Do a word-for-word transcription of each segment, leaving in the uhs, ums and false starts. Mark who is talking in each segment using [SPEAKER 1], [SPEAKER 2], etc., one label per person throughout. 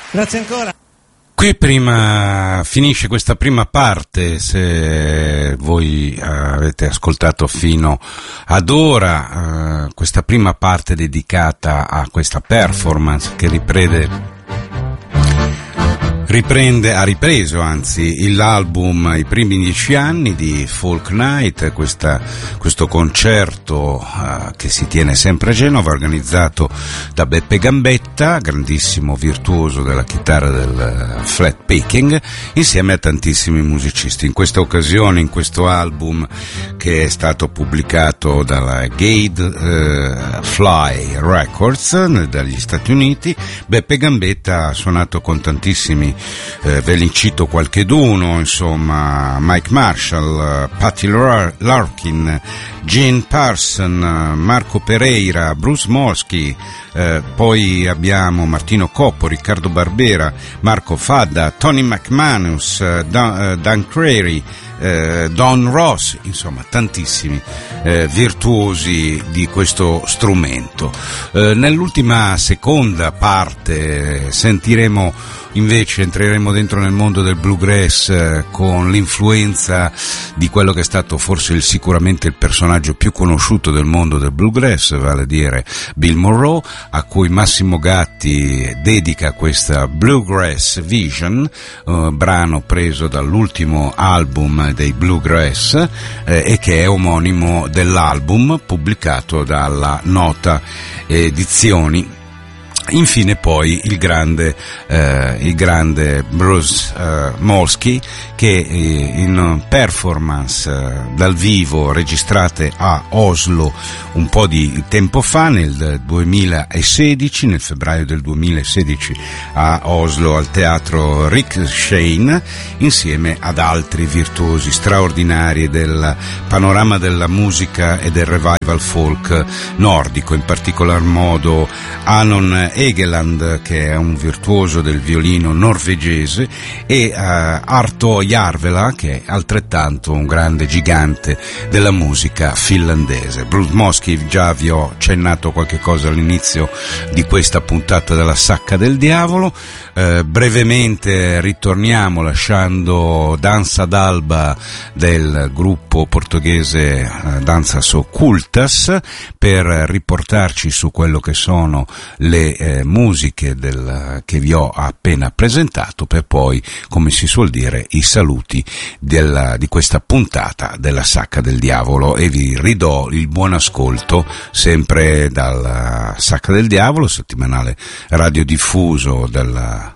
[SPEAKER 1] Grazie ancora.
[SPEAKER 2] Qui prima finisce questa prima parte, se voi avete ascoltato fino ad ora, eh, questa prima parte dedicata a questa performance che riprende riprende, ha ripreso anzi l'album I primi dieci anni di Folk Night, questa, questo concerto uh, che si tiene sempre a Genova, organizzato da Beppe Gambetta, grandissimo virtuoso della chitarra del uh, flat picking, insieme a tantissimi musicisti. In questa occasione, in questo album che è stato pubblicato dalla Gade uh, Fly Records dagli Stati Uniti, Beppe Gambetta ha suonato con tantissimi Eh, ve li cito qualcheduno, insomma, Mike Marshall, uh, Patty Larkin, Gene Parson, uh, Marco Pereira, Bruce Morsky, eh, poi abbiamo Martino Coppo, Riccardo Barbera, Marco Fadda, Tony McManus, uh, Dan, uh, Dan Crary, eh, Don Ross, insomma tantissimi eh, virtuosi di questo strumento. Eh, nell'ultima seconda parte sentiremo invece, entreremo dentro nel mondo del bluegrass eh, con l'influenza di quello che è stato forse il, sicuramente il personaggio più conosciuto del mondo del bluegrass, vale a dire Bill Monroe, a cui Massimo Gatti dedica questa Bluegrass Vision, eh, brano preso dall'ultimo album dei Bluegrass eh, e che è omonimo dell'album pubblicato dalla Nota Edizioni. Infine poi il grande, eh, il grande Bruce eh, Morsky, che eh, in performance eh, dal vivo registrate a Oslo un po' di tempo fa, nel duemilasedici, nel febbraio del duemilasedici a Oslo al teatro Rick Shane, insieme ad altri virtuosi straordinari del panorama della musica e del revival folk nordico, in particolar modo Anon Egeland, che è un virtuoso del violino norvegese, e uh, Arto Jarvela, che è altrettanto un grande gigante della musica finlandese. Bruce Morsky, già vi ho accennato qualche cosa all'inizio di questa puntata della Sacca del Diavolo. Uh, brevemente ritorniamo lasciando Danza d'Alba del gruppo portoghese uh, Danças Ocultas per riportarci su quello che sono le eh, musiche del, che vi ho appena presentato, per poi, come si suol dire, i saluti della, di questa puntata della Sacca del Diavolo, e vi ridò il buon ascolto sempre dalla Sacca del Diavolo, settimanale radiodiffuso della,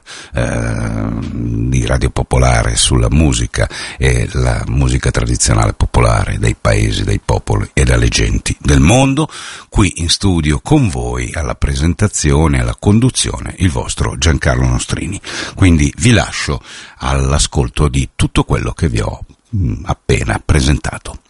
[SPEAKER 2] eh, di Radio Popolare sulla musica e la musica tradizionale popolare dei paesi, dei popoli e dalle genti del mondo. Qui in studio con voi alla presentazione, alla conduzione, il vostro Giancarlo Nostrini. Quindi vi lascio all'ascolto di tutto quello che vi ho mh, appena presentato.